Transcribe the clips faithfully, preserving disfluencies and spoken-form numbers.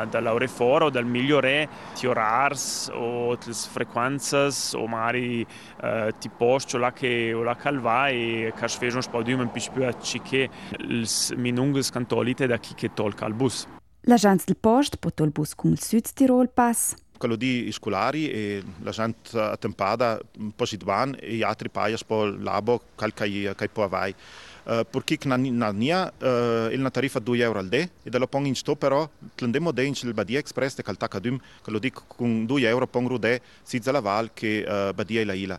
da, dall'aureforo, dal migliore ti orars o le frequenze o magari uh, ti posto là che o la calva e che svegliano spaudium un po' più a ciche il minungus cantolite da chi che tolca al bus. L'agenzia del post portò il bus con il Sud Tirol Pass. Quello di scolari e la gente a tempada un po' si van e gli altri paia po' labo calcai che può vai. Uh, perché na nia uh, il tarifa due euro al de e dallo pong in sto però tendemo de in il Badia Express de calta cadum quello di con due euro pong rude si zala val che uh, Badia la ila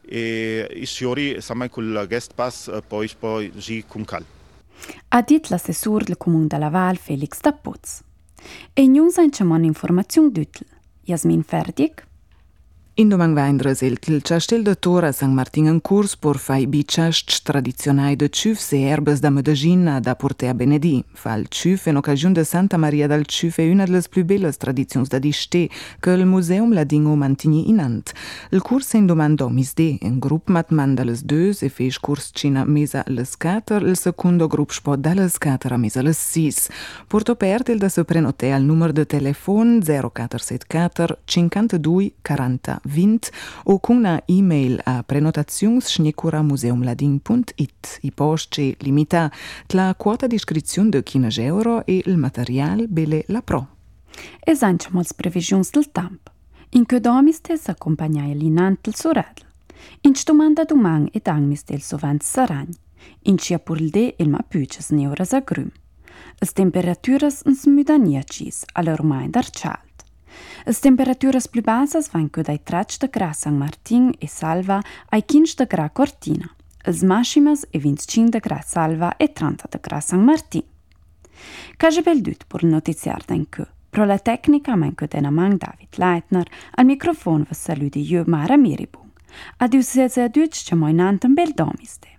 e i siori sama col guest pass uh, poi poi gi con cal. Ha dit l'assessor del comune della Val Felix Tappuz. E non sa in informazione d'util. Jasmin Ferdig. In domang vaindres il il castel de Tora San Martin en curs por fai bicast tradizionai de ciufs e erbes da Medellin da porte a Benedì. Fa il ciuf in occasione de Santa Maria dal Ciuf è una delle più belle tradizioni da diste che il museum la dingo mantigni in ant. Il curs in domando misde, un gruppo mat manda les deux e fece curs cina mesa les quater, il secondo gruppo spo da les quater a mesa les sis. Porto perde il da se prenote al numero de telefon zero quattro sette quattro cinquantadue quaranta venti o con una email a prenotazions schnecura museumladin punto it. I posti limita la quota di iscrizione di quindici euro e il materiale bele la pro. E sanciamo le previsioni del tempo. In che domiste s'accompagnaia l'inant il soradl. In stomanda domang e dangmiste il sovant saragn. In cia pur il de il ma püces neuras a grüm. As temperaturas uns müdaniacis, alla ormai d'arcial. As temperaturas più bassas van che dai trach de gra San Martin e Salva ai quindici de gra Cortina. As maximas e venticinque de gra Salva e trenta de gra San Martin. Caje bel dut pur il notiziar d'en che. Pro la tecnica man che dena mang David Leitner, al microfono va saludi io Mara Miribung. Adieu se se adut c'è moi nanten bel domiste.